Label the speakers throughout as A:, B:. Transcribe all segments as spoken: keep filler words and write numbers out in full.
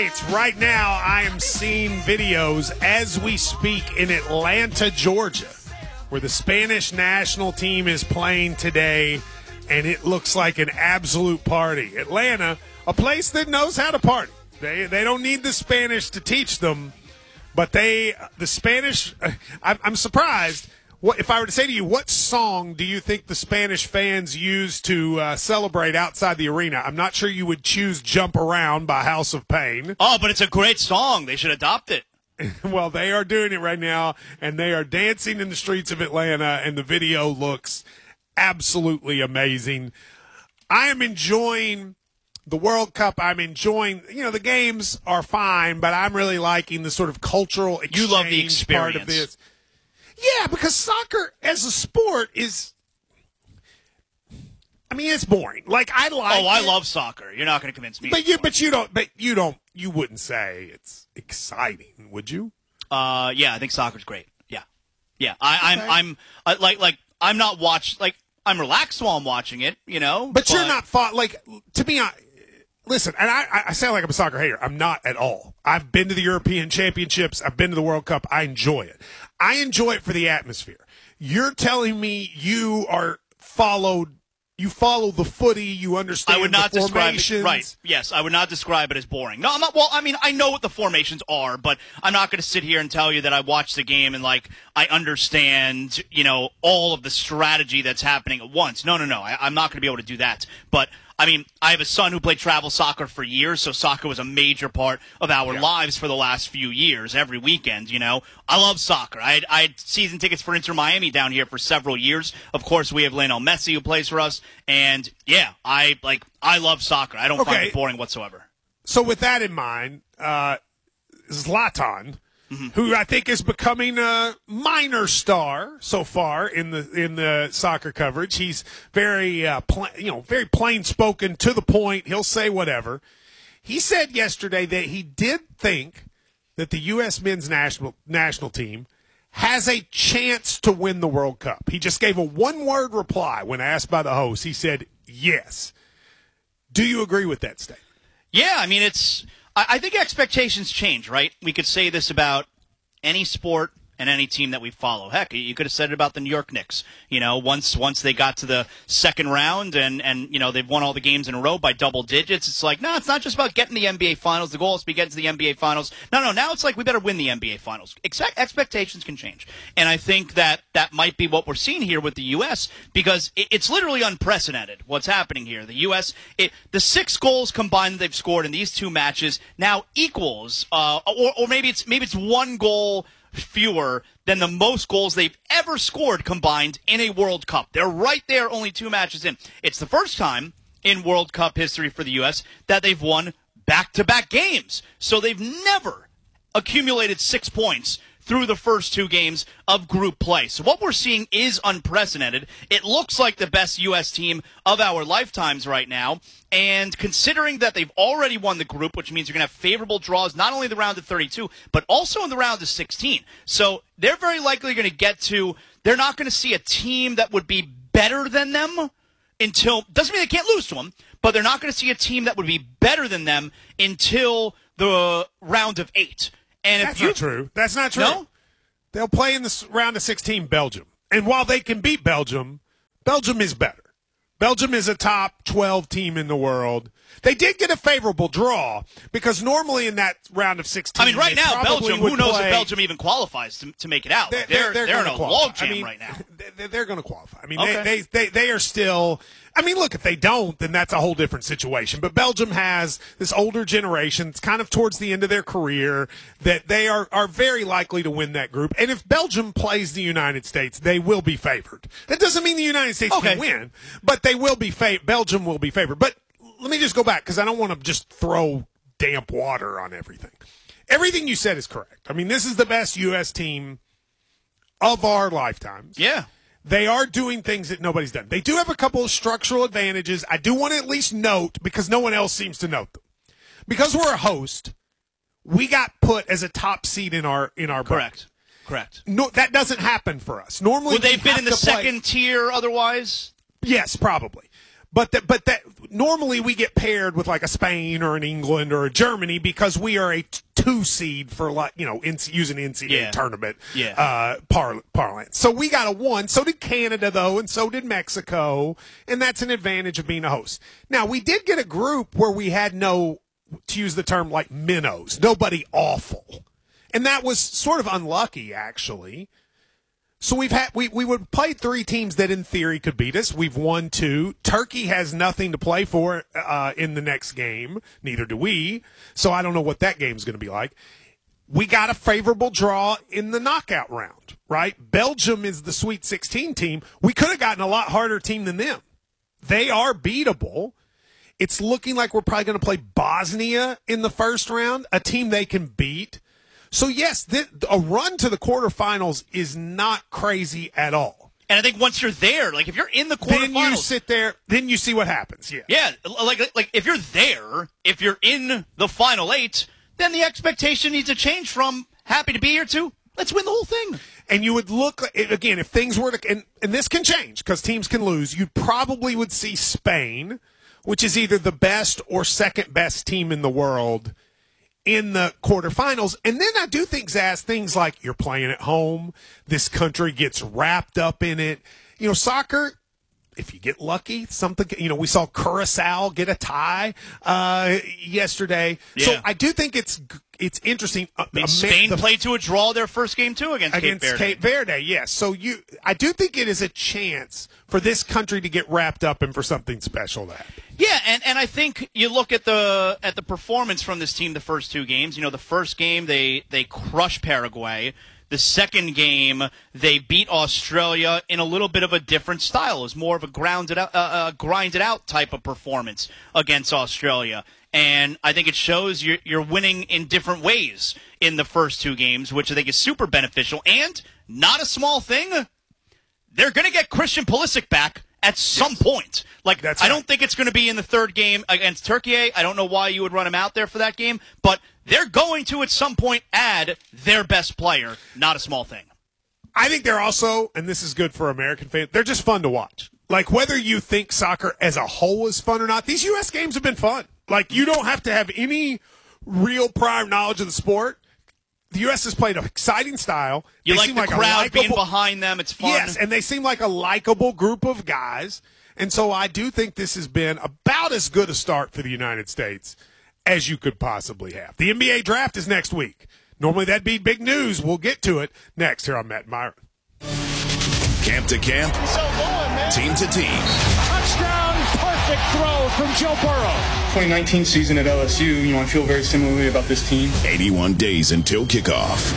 A: Saints. Right now, I am seeing videos as we speak in Atlanta, Georgia, where the Spanish national team is playing today, and it looks like an absolute party. Atlanta, a place that knows how to party. They they don't need the Spanish to teach them, but they the Spanish. I'm, I'm surprised. What if I were to say to you, what song do you think the Spanish fans use to uh, celebrate outside the arena? I'm not sure you would choose "Jump Around" by House of Pain.
B: Oh, but it's a great song. They should adopt it.
A: Well, they are doing it right now, and they are dancing in the streets of Atlanta, and the video looks absolutely amazing. I am enjoying the World Cup. I'm enjoying, you know, the games are fine, but I'm really liking the sort of cultural exchange
B: you love the experience.
A: part of this. Yeah, because soccer as a sport is, I mean, it's boring. Like, I like
B: Oh, I
A: it,
B: love soccer. You're not going to convince me.
A: But you, but you don't, but you don't, you wouldn't say it's exciting, would you?
B: Uh, yeah, I think soccer's great. Yeah, yeah. I,
A: Okay.
B: I'm, I'm I, like, like, I'm not watch like I'm relaxed while I'm watching it. You know,
A: But, you're not fought, like, to be honest, listen, and I, I sound like I'm a soccer hater. I'm not at all. I've been to the European Championships. I've been to the World Cup. I enjoy it. I enjoy it for the atmosphere. You're telling me you are followed, you follow the footy, you understand
B: I would not
A: the
B: describe it,
A: formations.
B: right. Yes, I would not describe it as boring. No, I'm not. Well, I mean, I know what the formations are, but I'm not going to sit here and tell you that I watched the game and like I understand, you know, all of the strategy that's happening at once. No, no, no. I, I'm not going to be able to do that. But I mean, I have a son who played travel soccer for years, so soccer was a major part of our
A: Yeah.
B: lives for the last few years, every weekend, you know. I love soccer. I had, I had season tickets for Inter Miami down here for several years. Of course, we have Lionel Messi who plays for us, and yeah, I like I love soccer. I don't
A: Okay.
B: find it boring whatsoever.
A: So with that in mind, uh, Zlatan,
B: Mm-hmm.
A: who I think is becoming a minor star so far in the in the soccer coverage. He's very uh, pl- you know very plain spoken, to the point. He'll say whatever. He said yesterday that he did think that the U S men's national national team has a chance to win the World Cup. He just gave a one word reply when asked by the host. He said yes. Do you agree with that statement?
B: Yeah, I mean, it's. I, I think expectations change, right? We could say this about any sport and any team that we follow. Heck, you could have said it about the New York Knicks. You know, once once they got to the second round and, and you know, they've won all the games in a row by double digits, it's like, no, it's not just about getting the N B A Finals. The goal is to be getting to the N B A Finals. No, no, now it's like we better win the N B A Finals. Expect, expectations can change. And I think that that might be what we're seeing here with the U S because it, it's literally unprecedented what's happening here. The U S, it, the six goals combined that they've scored in these two matches now equals, uh, or, or maybe it's maybe it's one goal fewer than the most goals they've ever scored combined in a World Cup. They're right there, only two matches in. It's the first time in World Cup history for the U S that they've won back-to-back games. So they've never accumulated six points through the first two games of group play. So what we're seeing is unprecedented. It looks like the best U S team of our lifetimes right now. And considering that they've already won the group, which means you're going to have favorable draws, not only in the round of thirty-two, but also in the round of sixteen. So they're very likely going to get to, they're not going to see a team that would be better than them until, doesn't mean they can't lose to them, but they're not going to see a team that would be better than them until the round of eight. And if
A: That's
B: you,
A: not true. That's not true.
B: No?
A: They'll play in the s- round of sixteen Belgium. And while they can beat Belgium, Belgium is better. Belgium is a top twelve team in the world. They did get a favorable draw because normally in that round of sixteen,
B: I mean, right
A: they
B: now,
A: probably
B: Belgium,
A: would
B: who knows
A: play-
B: if Belgium even qualifies to, to make it out?
A: They're,
B: Like, they're,
A: they're,
B: they're, in
A: gonna
B: a
A: qualify.
B: logjam
A: I mean,
B: right now.
A: They're, they're going to qualify. I mean,
B: Okay.
A: they, they, they, they are still – I mean, look, if they don't, then that's a whole different situation. But Belgium has this older generation. It's kind of towards the end of their career that they are, are very likely to win that group. And if Belgium plays the United States, they will be favored. That doesn't mean the United States
B: Okay.
A: can win, but they will be fa- Belgium will be favored. But let me just go back because I don't want to just throw damp water on everything. Everything you said is correct. I mean, this is the best U S team of our lifetimes.
B: Yeah.
A: They are doing things that nobody's done. They do have a couple of structural advantages. I do want to at least note, because no one else seems to note them. Because we're a host, we got put as a top seed in our in our
B: Correct.
A: bracket.
B: Correct.
A: No, that doesn't happen for us. Normally,
B: Would they
A: we
B: have been
A: have
B: in the
A: to play-
B: second tier otherwise?
A: Yes, probably. But that, but that normally we get paired with like a Spain or an England or a Germany because we are a t- two seed for like you know in, using N C double A
B: yeah.
A: tournament
B: yeah.
A: uh, par- parlance. So we got a one. So did Canada though, and so did Mexico, and that's an advantage of being a host. Now we did get a group where we had no, to use the term like minnows, nobody awful, and that was sort of unlucky actually. So we've had we we would play three teams that in theory could beat us. We've won two. Turkey has nothing to play for uh, in the next game. Neither do we. So I don't know what that game's going to be like. We got a favorable draw in the knockout round, right? Belgium is the Sweet sixteen team. We could have gotten a lot harder team than them. They are beatable. It's looking like we're probably going to play Bosnia in the first round, a team they can beat. So, yes, th- a run to the quarterfinals is not crazy at all.
B: And I think once you're there, like if you're in the quarterfinals,
A: then you sit there, then you see what happens. Yeah,
B: yeah, like like if you're there, if you're in the final eight, then the expectation needs to change from happy to be here to let's win the whole thing.
A: And you would look again if things were to, and, and this can change because teams can lose. You probably would see Spain, which is either the best or second best team in the world, in the quarterfinals. And then I do think, Zaz, things like you're playing at home, this country gets wrapped up in it. You know, soccer, if you get lucky, something, you know, we saw Curacao get a tie uh, yesterday.
B: Yeah.
A: So I do think it's it's interesting.
B: I mean, Spain the, played to a draw their first game, too, against,
A: against
B: Cape Verde.
A: Cape Verde, yes. So you, I do think it is a chance for this country to get wrapped up and for something special to happen.
B: Yeah, and, and I think you look at the at the performance from this team the first two games. You know, the first game they they crushed Paraguay. The second game they beat Australia in a little bit of a different style. It was more of a grounded out, uh, uh, grinded out type of performance against Australia. And I think it shows you're, you're winning in different ways in the first two games, which I think is super beneficial. And not a small thing, they're going to get Christian Pulisic back at some yes. point. Like,
A: That's
B: I
A: right.
B: don't think it's going to be in the third game against Turkey. I don't know why you would run him out there for that game, but they're going to at some point add their best player. Not a small thing.
A: I think they're also, and this is good for American fans, they're just fun to watch. Like, whether you think soccer as a whole is fun or not, these U S games have been fun. Like, you don't have to have any real prior knowledge of the sport. The U S has played an exciting style.
B: You
A: they
B: like
A: seem
B: the
A: like
B: crowd
A: a
B: being
A: likable,
B: behind them. It's fun.
A: Yes, and they seem like a likable group of guys. And so I do think this has been about as good a start for the United States as you could possibly have. The N B A draft is next week. Normally that'd be big news. We'll get to it next here on Matt and Myron.
C: Camp to camp,
D: so going, man.
C: Team to team.
D: Touchdown, perfect throw from Joe Burrow.
E: twenty nineteen season at L S U, you know, I feel very similarly about this team.
C: eighty-one days until kickoff.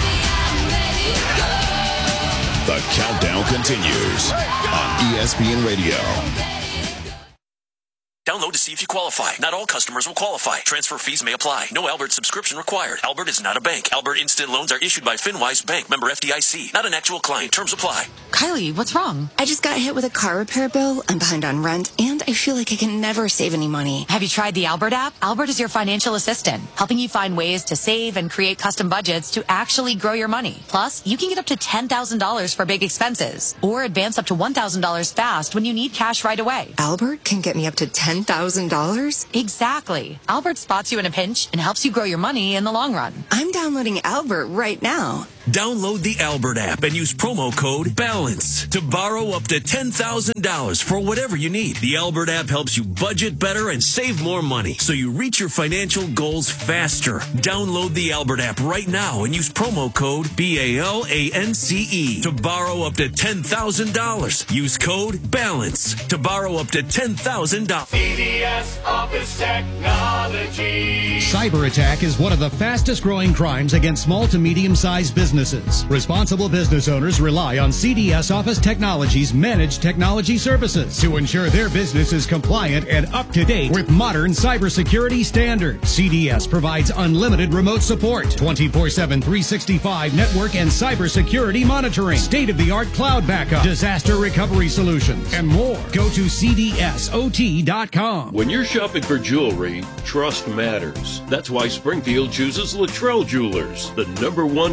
C: The countdown continues on E S P N Radio.
F: Download to see if you qualify. Not all customers will qualify. Transfer fees may apply. No Albert subscription required. Albert is not a bank. Albert Instant Loans are issued by FinWise Bank, member F D I C. Not an actual client. Terms apply.
G: Kylie, what's wrong? I just got hit with a car repair bill. I'm behind on rent, and I feel like I can never save any money.
H: Have you tried the Albert app? Albert is your financial assistant, helping you find ways to save and create custom budgets to actually grow your money. Plus, you can get up to ten thousand dollars for big expenses, or advance up to one thousand dollars fast when you need cash right away.
G: Albert can get me up to ten thousand dollars?
H: Exactly. Albert spots you in a pinch and helps you grow your money in the long run.
G: I'm downloading Albert right now.
I: Download the Albert app and use promo code BALANCE to borrow up to ten thousand dollars for whatever you need. The Albert app helps you budget better and save more money so you reach your financial goals faster. Download the Albert app right now and use promo code B A L A N C E to borrow up to ten thousand dollars. Use code BALANCE to borrow up to ten thousand dollars.
J: C D S Office Technology.
K: Cyber attack is one of the fastest growing crimes against small to medium-sized businesses. Responsible business owners rely on C D S Office Technology's managed technology services to ensure their business is compliant and up to date with modern cybersecurity standards. C D S provides unlimited remote support, twenty-four seven, three sixty-five network and cybersecurity monitoring, state-of-the-art cloud backup, disaster recovery solutions, and more. Go to C D S O T dot com.
L: When you're shopping for jewelry, trust matters. That's why Springfield chooses Luttrell Jewelers, the number one Google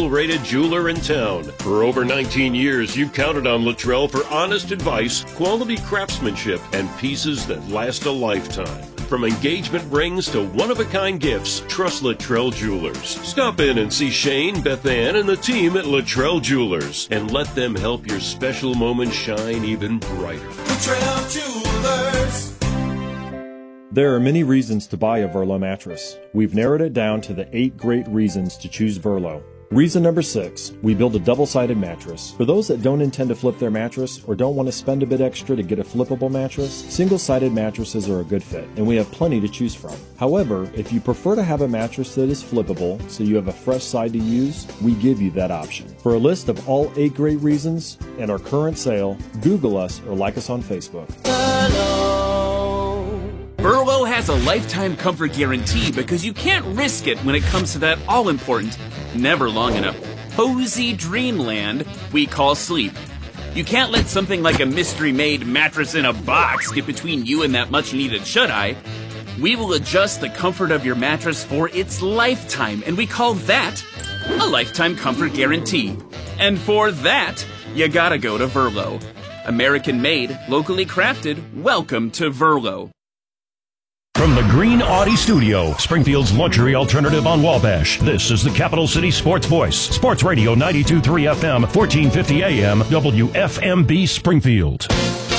L: Jewel-rated jeweler in town. For over nineteen years, you've counted on Luttrell for honest advice, quality craftsmanship, and pieces that last a lifetime. From engagement rings to one-of-a-kind gifts, trust Luttrell Jewelers. Stop in and see Shane, Beth Ann, and the team at Luttrell Jewelers, and let them help your special moments shine even brighter.
M: Luttrell Jewelers.
N: There are many reasons to buy a Verlo mattress. We've narrowed it down to the eight great reasons to choose Verlo. Reason number six, we build a double-sided mattress. For those that don't intend to flip their mattress or don't want to spend a bit extra to get a flippable mattress, single-sided mattresses are a good fit, and we have plenty to choose from. However, if you prefer to have a mattress that is flippable so you have a fresh side to use, we give you that option. For a list of all eight great reasons and our current sale, Google us or like us on Facebook.
O: Verlo has a lifetime comfort guarantee because you can't risk it when it comes to that all-important, never long enough, cozy dreamland we call sleep. You can't let something like a mystery-made mattress in a box get between you and that much-needed shut-eye. We will adjust the comfort of your mattress for its lifetime, and we call that a lifetime comfort guarantee. And for that, you gotta go to Verlo. American-made, locally crafted, welcome to Verlo.
P: From the Green Audi Studio, Springfield's luxury alternative on Wabash, this is the Capital City Sports Voice. Sports Radio ninety-two point three F M, fourteen fifty A M, W F M B Springfield.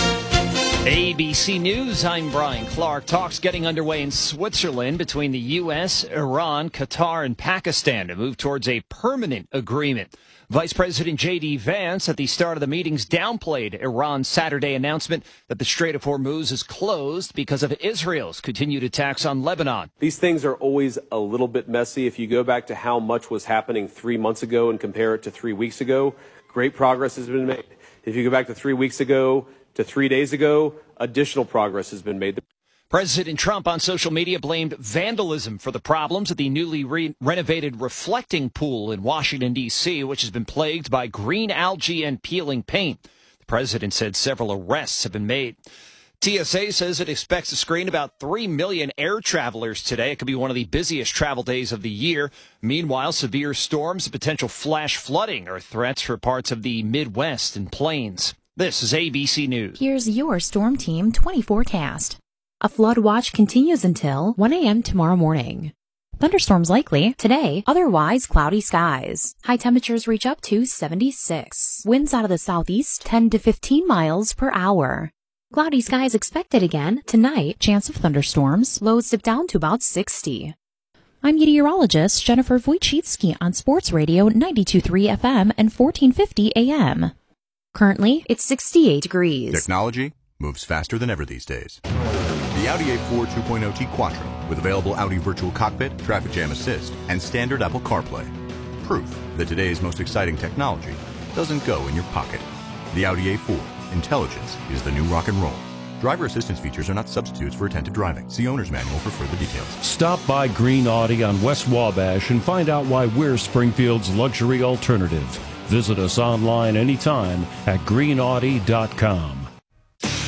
Q: A B C News, I'm Brian Clark. Talks getting underway in Switzerland between the U S, Iran, Qatar, and Pakistan to move towards a permanent agreement. Vice President J D Vance at the start of the meetings downplayed Iran's Saturday announcement that the Strait of Hormuz is closed because of Israel's continued attacks on Lebanon.
R: These things are always a little bit messy. If you go back to how much was happening three months ago and compare it to three weeks ago, great progress has been made. If you go back to three weeks ago to three days ago, additional progress has been made.
Q: President Trump on social media blamed vandalism for the problems at the newly re- renovated reflecting pool in Washington, D C, which has been plagued by green algae and peeling paint. The president said several arrests have been made. T S A says it expects to screen about three million air travelers today. It could be one of the busiest travel days of the year. Meanwhile, severe storms and potential flash flooding are threats for parts of the Midwest and plains. This is A B C News.
S: Here's your Storm Team twenty forecast. A flood watch continues until one A M tomorrow morning. Thunderstorms likely today, otherwise cloudy skies. High temperatures reach up to seventy-six. Winds out of the southeast ten to fifteen miles per hour. Cloudy skies expected again tonight. Chance of thunderstorms. Lows dip down to about sixty. I'm meteorologist Jennifer Wojcicki on Sports Radio ninety-two point three F M and fourteen fifty A M. Currently, it's sixty-eight degrees.
T: Technology moves faster than ever these days. The Audi A four two point oh T Quattro with available Audi Virtual Cockpit, Traffic Jam Assist, and standard Apple CarPlay. Proof that today's most exciting technology doesn't go in your pocket. The Audi A four. Intelligence is the new rock and roll. Driver assistance features are not substitutes for attentive driving. See owner's manual for further details.
P: Stop by Green Audi on West Wabash and find out why we're Springfield's luxury alternative. Visit us online anytime at green audi dot com.